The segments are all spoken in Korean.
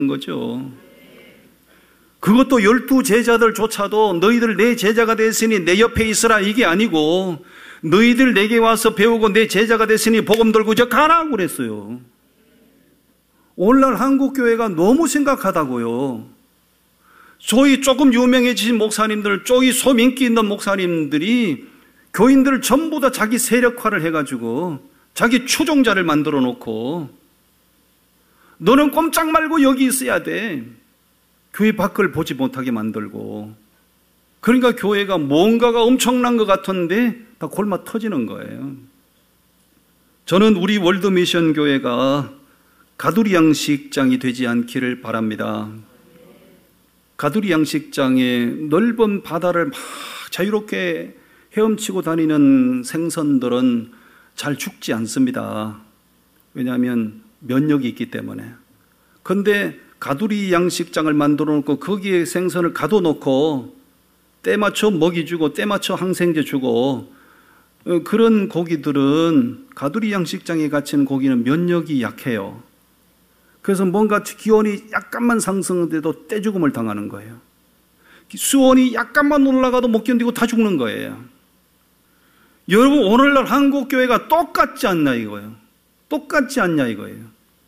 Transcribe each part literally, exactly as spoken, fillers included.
거죠. 그것도 열두 제자들조차도 너희들 내 제자가 됐으니 내 옆에 있으라 이게 아니고 너희들 내게 와서 배우고 내 제자가 됐으니 복음 들고 저 가라고 그랬어요. 오늘날 한국교회가 너무 심각하다고요. 소위 조금 유명해지신 목사님들, 쪼이 소민기 있는 목사님들이 교인들을 전부 다 자기 세력화를 해가지고 자기 추종자를 만들어 놓고 너는 꼼짝 말고 여기 있어야 돼. 교회 밖을 보지 못하게 만들고, 그러니까 교회가 뭔가가 엄청난 것 같은데 다 골마 터지는 거예요. 저는 우리 월드미션 교회가 가두리 양식장이 되지 않기를 바랍니다. 가두리 양식장에 넓은 바다를 막 자유롭게 헤엄치고 다니는 생선들은 잘 죽지 않습니다. 왜냐하면 면역이 있기 때문에. 그런데 가두리 양식장을 만들어 놓고 거기에 생선을 가둬놓고 때 맞춰 먹이 주고 때 맞춰 항생제 주고, 그런 고기들은 가두리 양식장에 갇힌 고기는 면역이 약해요. 그래서 뭔가 기온이 약간만 상승돼도 떼죽음을 당하는 거예요. 수온이 약간만 올라가도 못 견디고 다 죽는 거예요. 여러분, 오늘날 한국교회가 똑같지 않냐 이거예요. 똑같지 않냐 이거예요.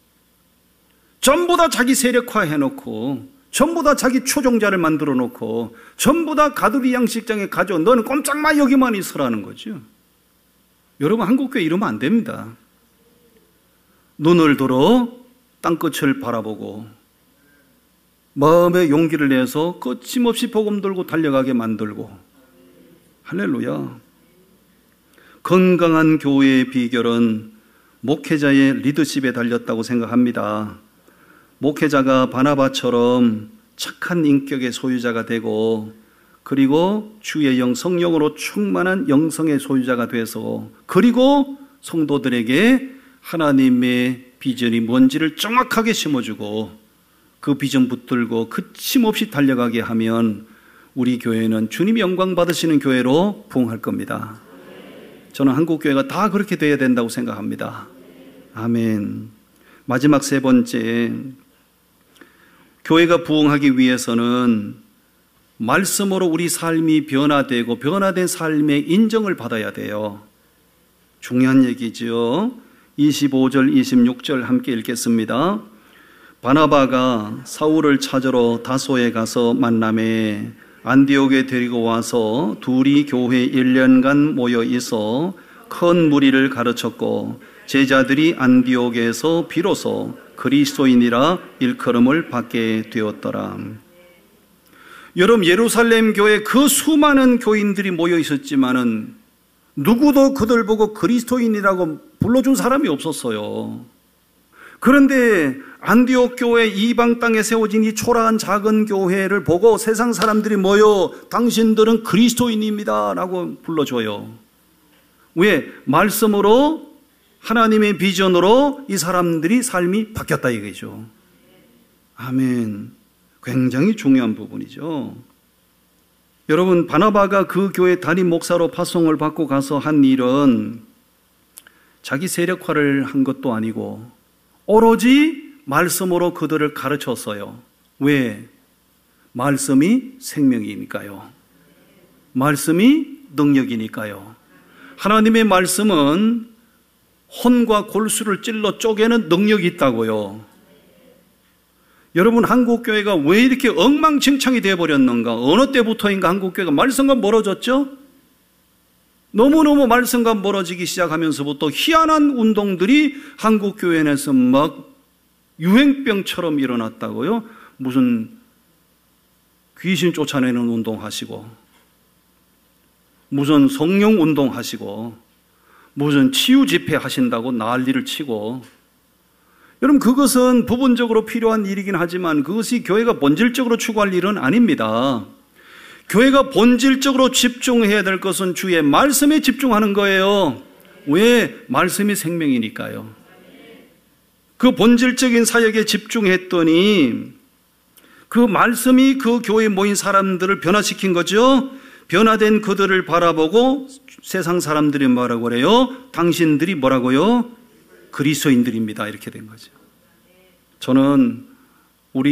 전부 다 자기 세력화 해놓고, 전부 다 자기 추종자를 만들어 놓고, 전부 다 가두리 양식장에 가져, 너는 꼼짝마 여기만 있으라는 거죠. 여러분, 한국교회 이러면 안 됩니다. 눈을 들어 땅끝을 바라보고 마음의 용기를 내서 거침없이 복음 들고 달려가게 만들고, 할렐루야. 건강한 교회의 비결은 목회자의 리더십에 달렸다고 생각합니다. 목회자가 바나바처럼 착한 인격의 소유자가 되고, 그리고 주의 영 성령으로 충만한 영성의 소유자가 돼서, 그리고 성도들에게 하나님의 비전이 뭔지를 정확하게 심어주고 그 비전 붙들고 그침없이 달려가게 하면 우리 교회는 주님이 영광 받으시는 교회로 부흥할 겁니다. 저는 한국교회가 다 그렇게 돼야 된다고 생각합니다. 아멘. 마지막 세 번째, 교회가 부흥하기 위해서는 말씀으로 우리 삶이 변화되고 변화된 삶의 인정을 받아야 돼요. 중요한 얘기죠. 이십오 절 이십육 절 함께 읽겠습니다. 바나바가 사울을 찾으러 다소에 가서 만나매 안디옥에 데리고 와서 둘이 교회 일 년간 모여 있어 큰 무리를 가르쳤고, 제자들이 안디옥에서 비로소 그리스도인이라 일컬음을 받게 되었더라. 여러분, 예루살렘 교회 그 수많은 교인들이 모여 있었지만은 누구도 그들 보고 그리스도인이라고 불러준 사람이 없었어요. 그런데 안디옥 교회, 이방 땅에 세워진 이 초라한 작은 교회를 보고 세상 사람들이 모여 당신들은 그리스도인입니다 라고 불러줘요. 왜? 말씀으로, 하나님의 비전으로 이 사람들이 삶이 바뀌었다 이거죠. 아멘. 굉장히 중요한 부분이죠. 여러분, 바나바가 그 교회 담임 목사로 파송을 받고 가서 한 일은 자기 세력화를 한 것도 아니고 오로지 말씀으로 그들을 가르쳤어요. 왜? 말씀이 생명이니까요. 말씀이 능력이니까요. 하나님의 말씀은 혼과 골수를 찔러 쪼개는 능력이 있다고요. 여러분, 한국교회가 왜 이렇게 엉망진창이 되어버렸는가? 어느 때부터인가 한국교회가 말씀과 멀어졌죠? 너무너무 말씀과 멀어지기 시작하면서부터 희한한 운동들이 한국교회에서 막 유행병처럼 일어났다고요. 무슨 귀신 쫓아내는 운동하시고, 무슨 성령 운동하시고, 무슨 치유 집회 하신다고 난리를 치고. 여러분, 그것은 부분적으로 필요한 일이긴 하지만 그것이 교회가 본질적으로 추구할 일은 아닙니다. 교회가 본질적으로 집중해야 될 것은 주의 말씀에 집중하는 거예요. 왜? 말씀이 생명이니까요. 그 본질적인 사역에 집중했더니 그 말씀이 그 교회에 모인 사람들을 변화시킨 거죠. 변화된 그들을 바라보고 세상 사람들이 뭐라고 그래요? 당신들이 뭐라고요? 그리스도인들입니다. 이렇게 된 거죠. 저는